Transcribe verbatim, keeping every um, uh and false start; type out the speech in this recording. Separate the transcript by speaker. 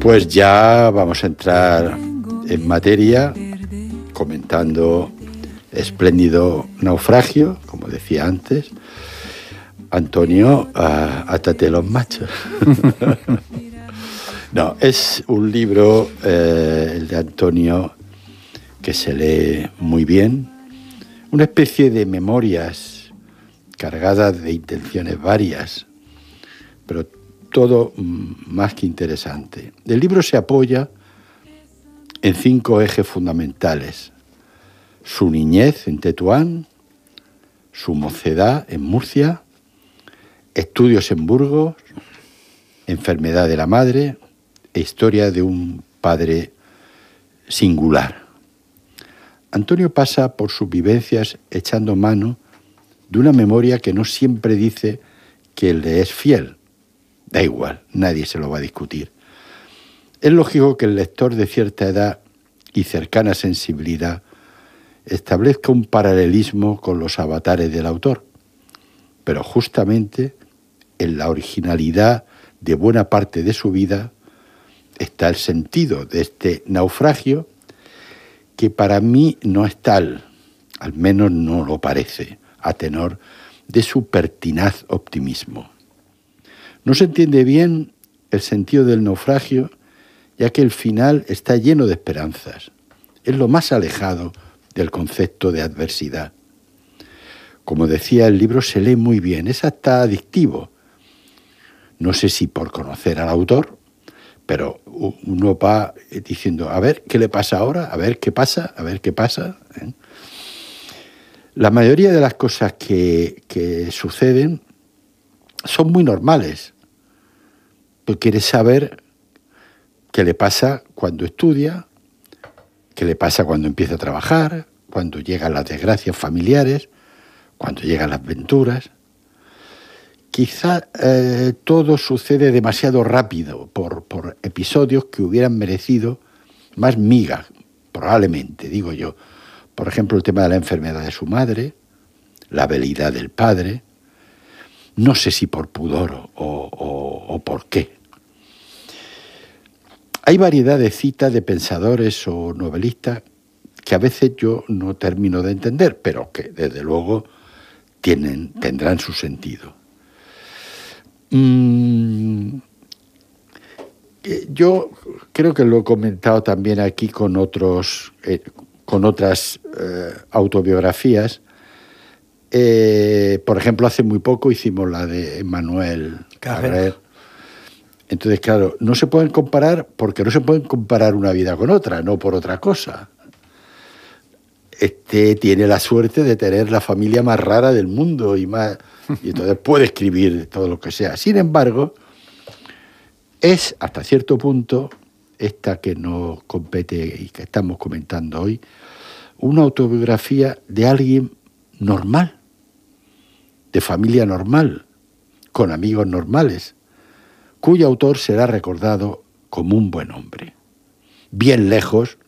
Speaker 1: Pues ya vamos a entrar en materia comentando espléndido naufragio, como decía antes. Antonio, uh, átate los machos. No, es un libro, eh, el de Antonio, que se lee muy bien, una especie de memorias cargadas de intenciones varias, pero todo más que interesante. El libro se apoya en cinco ejes fundamentales: su niñez en Tetuán, su mocedad en Murcia, estudios en Burgos, enfermedad de la madre e historia de un padre singular. Antonio pasa por sus vivencias echando mano de una memoria que no siempre dice que le es fiel. Da igual, nadie se lo va a discutir. Es lógico que el lector de cierta edad y cercana sensibilidad establezca un paralelismo con los avatares del autor, pero justamente en la originalidad de buena parte de su vida está el sentido de este naufragio, que para mí no es tal, al menos no lo parece, a tenor de su pertinaz optimismo. No se entiende bien el sentido del naufragio, ya que el final está lleno de esperanzas. Es lo más alejado del concepto de adversidad. Como decía, el libro se lee muy bien, es hasta adictivo. No sé si por conocer al autor, pero uno va diciendo, a ver qué le pasa ahora, a ver qué pasa, a ver qué pasa. ¿eh? La mayoría de las cosas que, que suceden son muy normales. Tú quieres saber qué le pasa cuando estudia, qué le pasa cuando empieza a trabajar, cuando llegan las desgracias familiares, cuando llegan las venturas. Quizá eh, todo sucede demasiado rápido por, por episodios que hubieran merecido más miga, probablemente, digo yo. Por ejemplo, el tema de la enfermedad de su madre, la habilidad del padre, no sé si por pudor o, o, o por qué. Hay variedad de citas de pensadores o novelistas que a veces yo no termino de entender, pero que desde luego tienen, tendrán su sentido. Mm, yo creo que lo he comentado también aquí con otros, eh, con otras eh, autobiografías. Eh, por ejemplo, hace muy poco hicimos la de Manuel Carrer. Entonces, claro, no se pueden comparar porque no se pueden comparar una vida con otra, no por otra cosa. Este tiene la suerte de tener la familia más rara del mundo y más, y entonces puede escribir todo lo que sea. Sin embargo, es hasta cierto punto, esta que nos compete y que estamos comentando hoy, una autobiografía de alguien normal, de familia normal, con amigos normales, cuyo autor será recordado como un buen hombre, bien lejos